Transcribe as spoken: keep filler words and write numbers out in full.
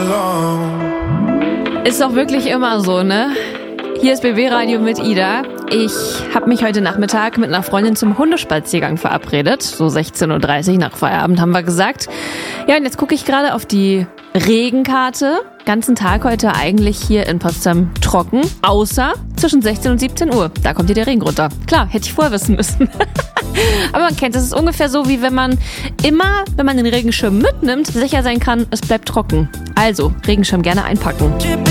Ist doch wirklich immer so, ne? Hier ist B B Radio mit Ida. Ich habe mich heute Nachmittag mit einer Freundin zum Hundespaziergang verabredet. So sechzehn Uhr dreißig nach Feierabend haben wir gesagt. Ja, und jetzt gucke ich gerade auf die Regenkarte. Ganzen Tag heute eigentlich hier in Potsdam trocken. Außer zwischen sechzehn und siebzehn Uhr. Da kommt hier der Regen runter. Klar, hätte ich vorher wissen müssen. Aber man kennt es. Es ist ungefähr so, wie wenn man immer, wenn man den Regenschirm mitnimmt, sicher sein kann, es bleibt trocken. Also, Regenschirm gerne einpacken.